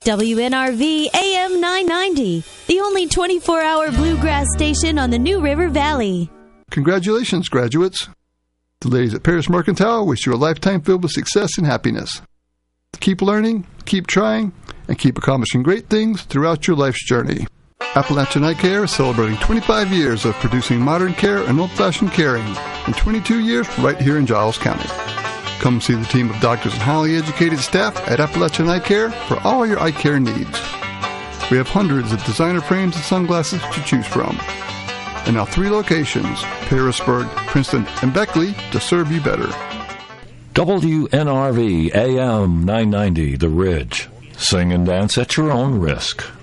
WNRV AM 990, the only 24-hour bluegrass station on the New River Valley. Congratulations, graduates. The ladies at Paris Mercantile wish you a lifetime filled with success and happiness. Keep learning, keep trying, and keep accomplishing great things throughout your life's journey. Appalachian Eye Care is celebrating 25 years of producing modern care and old-fashioned caring, and 22 years right here in Giles County. Come see the team of doctors and highly educated staff at Appalachian Eye Care for all your eye care needs. We have hundreds of designer frames and sunglasses to choose from. And now 3 locations, Harrisburg, Princeton, and Beckley, to serve you better. WNRV AM 990, The Ridge. Sing and dance at your own risk.